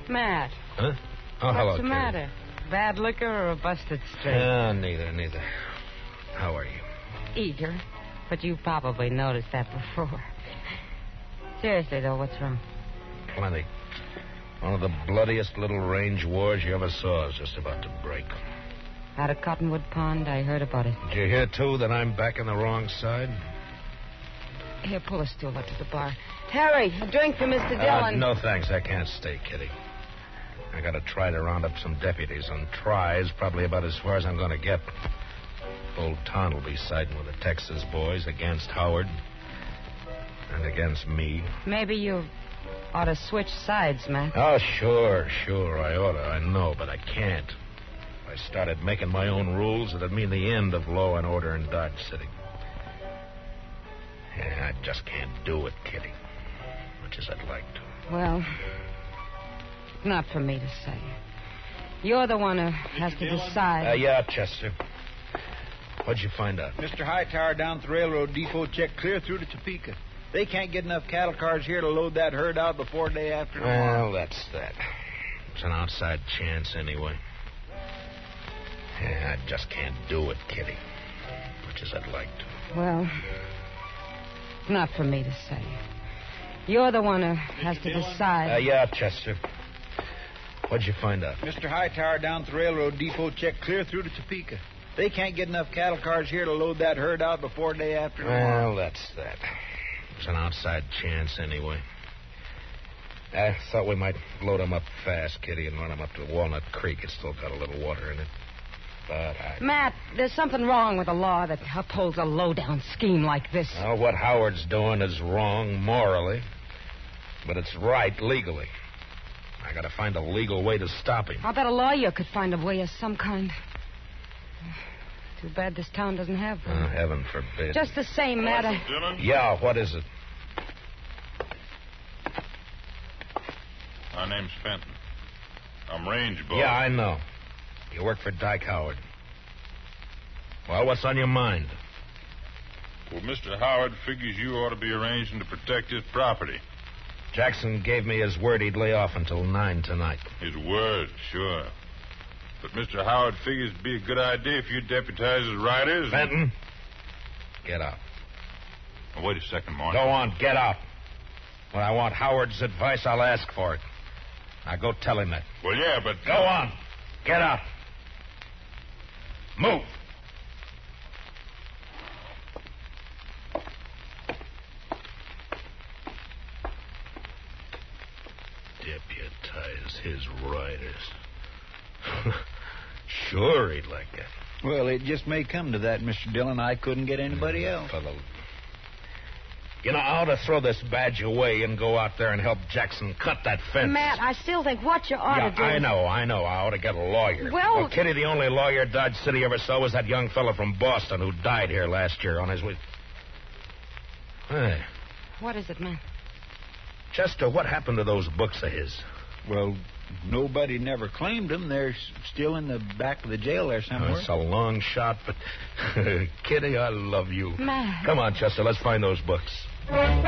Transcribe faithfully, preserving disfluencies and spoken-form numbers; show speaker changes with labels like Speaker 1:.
Speaker 1: Matt.
Speaker 2: Huh? Oh, hello,
Speaker 1: What's the
Speaker 2: Kitty.
Speaker 1: matter? Bad liquor or a busted straight?
Speaker 2: Uh, neither, neither. How are you?
Speaker 1: Eager. But you probably noticed that before. Seriously, though, what's wrong?
Speaker 2: Plenty. One of the bloodiest little range wars you ever saw is just about to break.
Speaker 1: Out of Cottonwood Pond, I heard about it.
Speaker 2: Did you hear, too, that I'm back on the wrong side?
Speaker 1: Here, pull a stool up to the bar. Harry, a drink for Mister Dillon.
Speaker 2: Uh, no, thanks. I can't stay, Kitty. I gotta try to round up some deputies, and try's probably about as far as I'm gonna get. Old Ton will be siding with the Texas boys against Howard. And against me.
Speaker 1: Maybe you ought to switch sides, Matt.
Speaker 2: Oh, sure, sure, I oughta. I know, but I can't. If I started making my own rules, it'd mean the end of law and order in Dodge City. Yeah, I just can't do it, Kitty. Much as I'd like to.
Speaker 1: Well, not for me to say. You're the one who has to decide.
Speaker 2: Uh, yeah, Chester. What'd you find out?
Speaker 3: Mister Hightower down at the railroad depot checked clear through to Topeka. They can't get enough cattle cars here to load that herd out before day after tomorrow.
Speaker 2: Well, that's that. It's an outside chance anyway. Yeah, I just can't do it, Kitty. Much as I'd like to.
Speaker 1: Well, not for me to say. You're the one who has to decide.
Speaker 2: Uh, yeah, Chester. What'd you find out?
Speaker 3: Mister Hightower down at the railroad depot checked clear through to Topeka. They can't get enough cattle cars here to load that herd out before day after tomorrow.
Speaker 2: Well, that's that. It's an outside chance anyway. I thought we might load 'em up fast, Kitty, and run 'em up to Walnut Creek. It's still got a little water in it. But I...
Speaker 1: Matt, there's something wrong with a law that upholds a low-down scheme like this.
Speaker 2: Well, what Howard's doing is wrong morally, but it's right legally. I gotta find a legal way to stop him.
Speaker 1: I bet a lawyer could find a way of some kind. Too bad this town doesn't have one.
Speaker 2: Uh, heaven forbid.
Speaker 1: Just the same, Matt. I...
Speaker 4: Dillon?
Speaker 2: Yeah, what is it?
Speaker 4: My name's Fenton. I'm range boss.
Speaker 2: Yeah, I know. You work for Dyke Howard. Well, what's on your mind?
Speaker 4: Well, Mister Howard figures you ought to be arranging to protect his property.
Speaker 2: Jackson gave me his word he'd lay off until nine tonight.
Speaker 4: His word, sure. But Mister Howard figures it'd be a good idea if you deputize as riders.
Speaker 2: Fenton, get out.
Speaker 4: Oh, wait a second, Martin.
Speaker 2: Go on, get out. When I want Howard's advice, I'll ask for it. Now go tell him that.
Speaker 4: Well, yeah, but...
Speaker 2: Go on. Get out. Move. Deputize his riders. Sure, he'd like that.
Speaker 3: Well, it just may come to that, Mister Dillon. I couldn't get anybody else.
Speaker 2: Fellow. You know, I ought to throw this badge away and go out there and help Jackson cut that fence.
Speaker 1: Matt, I still think what you ought
Speaker 2: yeah,
Speaker 1: to do...
Speaker 2: I know, I know. I ought to get a lawyer.
Speaker 1: Well...
Speaker 2: well, Kitty, the only lawyer Dodge City ever saw was that young fellow from Boston who died here last year on his way... Hey,
Speaker 1: What is it, Matt?
Speaker 2: Chester, what happened to those books of his?
Speaker 3: Well, nobody never claimed them. They're s- still in the back of the jail there somewhere.
Speaker 2: It's a long shot, but... Kitty, I love you.
Speaker 1: Matt.
Speaker 2: Come on, Chester, let's find those books.